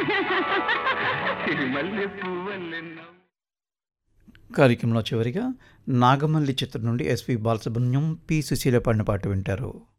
మల్లె పువ్వల్లెన్నో. కార్యక్రమంలో చివరిగా నాగమల్లి చిత్రం నుండి ఎస్పి బాలసుబ్రహ్మణ్యం, పి సుశీల పాడిన పాట వింటారు.